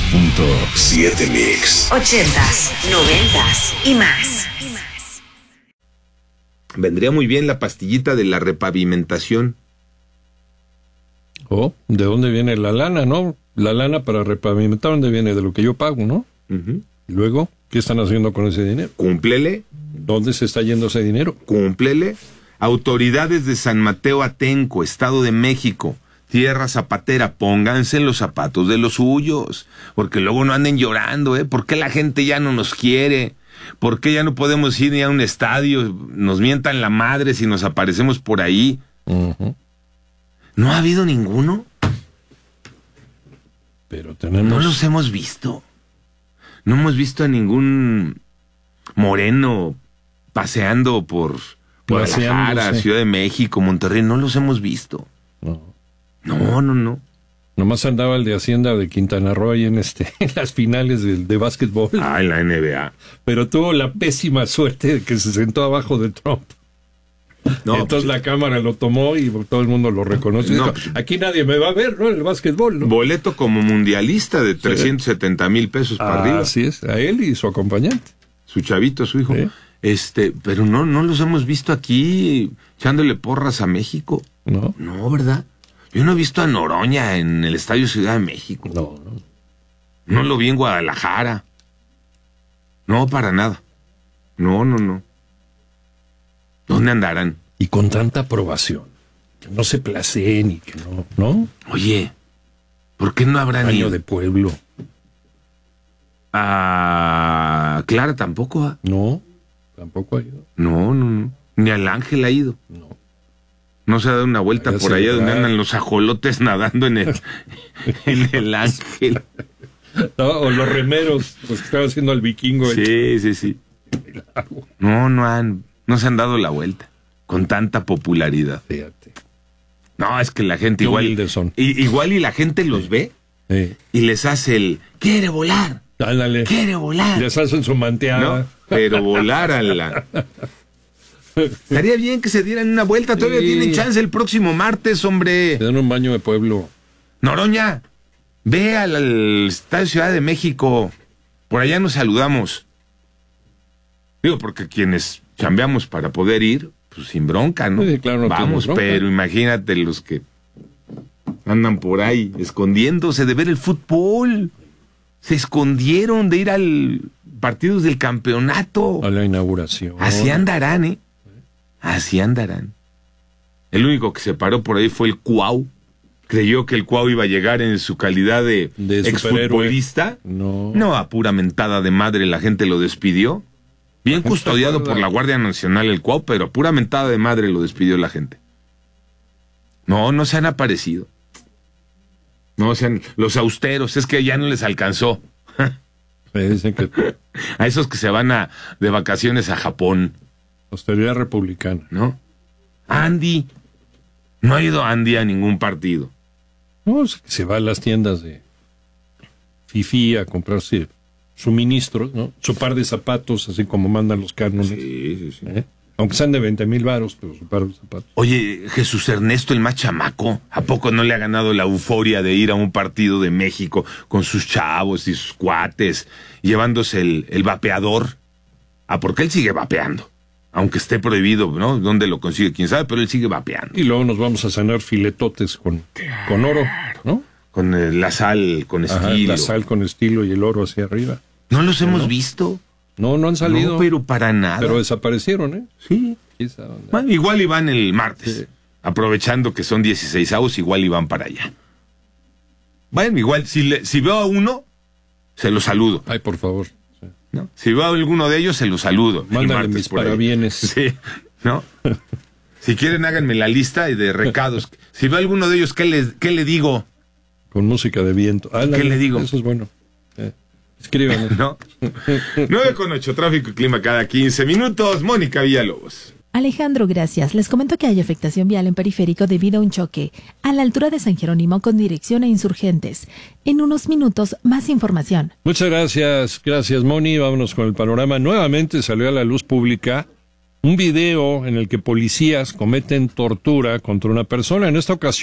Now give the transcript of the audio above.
98.7 Mix. 80s, 90s y más. Vendría muy bien la pastillita de la repavimentación. Oh, ¿de dónde viene la lana, no? La lana para repavimentar, ¿dónde viene? De lo que yo pago, ¿no? Uh-huh. Y luego, ¿qué están haciendo con ese dinero? Cúmplele. ¿Dónde se está yendo ese dinero? Cúmplele. Autoridades de San Mateo Atenco, Estado de México, Tierra Zapatera, pónganse en los zapatos de los suyos, porque luego no anden llorando, ¿eh? ¿Por qué la gente ya no nos quiere? ¿Por qué ya no podemos ir ni a un estadio? Nos mientan la madre si nos aparecemos por ahí. Uh-huh. ¿No ha habido ninguno? Pero tenemos... No los hemos visto. No hemos visto a ningún moreno paseando por Guadalajara, Ciudad de México, Monterrey. No los hemos visto. No. Nomás andaba el de Hacienda de Quintana Roo ahí en las finales de básquetbol. Ah, en la NBA. Pero tuvo la pésima suerte de que se sentó abajo de Trump. No, entonces la cámara lo tomó y todo el mundo lo reconoce. No, dijo, aquí nadie me va a ver, ¿no? En el básquetbol, ¿no? Boleto como mundialista de 370,000 pesos para arriba. Así es, a él y su acompañante. Su chavito, su hijo. Pero no los hemos visto aquí echándole porras a México. No, ¿verdad? Yo no he visto a Noroña en el Estadio Ciudad de México. No lo vi en Guadalajara. No, para nada. No. ¿Dónde andarán? Y con tanta aprobación. Que no se placeen y que ¿no? Oye, ¿por qué no habrán ido? Año de pueblo. Clara tampoco. No, tampoco ha ido. No. Ni al Ángel ha ido. No se ha dado una vuelta por allá donde andan los ajolotes nadando en el Ángel. No, o los remeros, pues que estaban haciendo al vikingo. Sí. No se han dado la vuelta con tanta popularidad. Fíjate. No, es que la gente igual y la gente los ve y les hace el quiere volar. Ándale. Quiere volar. Les hacen su manteada. No, pero volar Estaría bien que se dieran una vuelta. Todavía tienen chance el próximo martes, hombre. Se dan un baño de pueblo. Noroña, ve al Estadio Ciudad de México. Por allá nos saludamos. Digo, porque quienes chambeamos para poder ir, pues sin bronca, ¿no? Sí, claro, no vamos, bronca. Pero imagínate los que andan por ahí escondiéndose de ver el fútbol. Se escondieron de ir al partidos del campeonato. A la inauguración. Así andarán, ¿eh? Así andarán. El único que se paró por ahí fue el Cuau. Creyó que el Cuau iba a llegar en su calidad de exfutbolista. No, a pura mentada de madre la gente lo despidió. Bien custodiado por la Guardia Nacional el Cuau, pero a pura mentada de madre lo despidió la gente. No se han aparecido. No sean los austeros, es que ya no les alcanzó. Dicen que a esos que se van de vacaciones a Japón. Austeridad republicana. ¿No? Andy. No ha ido Andy a ningún partido. No, es que se va a las tiendas de Fifi a comprarse suministros, ¿no? Su par de zapatos, así como mandan los cánones. Sí. Aunque sean de 20,000 varos, pero su par de zapatos. Oye, Jesús Ernesto, el más chamaco, ¿a poco no le ha ganado la euforia de ir a un partido de México con sus chavos y sus cuates, llevándose el vapeador? Porque él sigue vapeando. Aunque esté prohibido, ¿no? ¿Dónde lo consigue? Quién sabe, pero él sigue vapeando. Y luego nos vamos a cenar filetotes con oro, ¿no? Con la sal con estilo. La sal con estilo y el oro hacia arriba. ¿No los hemos visto? No han salido. No, pero para nada. Pero desaparecieron, ¿eh? Sí. Bueno, igual iban el martes. Sí. Aprovechando que son 16avos, igual iban para allá. Bueno, igual, si veo a uno, se lo saludo. Ay, por favor. Sí. ¿No? Si veo a alguno de ellos, se lo saludo. Mándale mis parabienes. Sí, ¿no? Si quieren, háganme la lista de recados. Si veo a alguno de ellos, ¿qué le digo? Con música de viento. ¿Qué le digo? Eso es bueno. Escríbanme. ¿No? 9:08, tráfico y clima cada 15 minutos. Mónica Villalobos. Alejandro, gracias. Les comento que hay afectación vial en Periférico debido a un choque a la altura de San Jerónimo con dirección a Insurgentes. En unos minutos, más información. Muchas gracias. Gracias, Moni. Vámonos con el panorama. Nuevamente salió a la luz pública un video en el que policías cometen tortura contra una persona. En esta ocasión